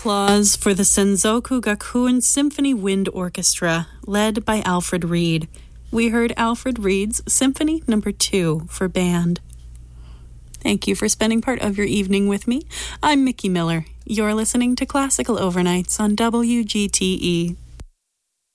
applause for the Senzoku Gakuen Symphony Wind Orchestra, led by Alfred Reed. We heard Alfred Reed's Symphony No. 2 for band. Thank you for spending part of your evening with me. I'm Mickey Miller. You're listening to Classical Overnights on WGTE.